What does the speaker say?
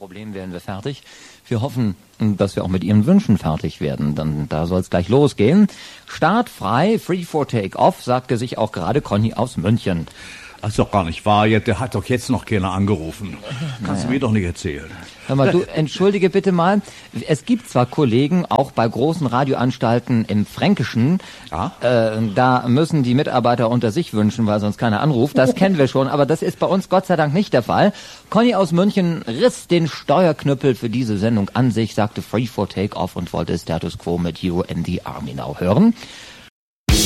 Problem werden wir fertig. Wir hoffen, dass wir auch mit Ihren Wünschen fertig werden, dann da soll es gleich losgehen. Startfrei, free for take-off, sagte sich auch gerade Conny aus München. Das ist doch gar nicht wahr. Der hat doch jetzt noch keiner angerufen. Kannst du mir doch nicht erzählen. Hör mal, du, entschuldige bitte mal. Es gibt zwar Kollegen, auch bei großen Radioanstalten im Fränkischen, da müssen die Mitarbeiter unter sich wünschen, weil sonst keiner anruft. Das kennen wir schon, aber das ist bei uns Gott sei Dank nicht der Fall. Conny aus München riss den Steuerknüppel für diese Sendung an sich, sagte Free for Take-Off und wollte Status Quo mit You in the Army Now hören.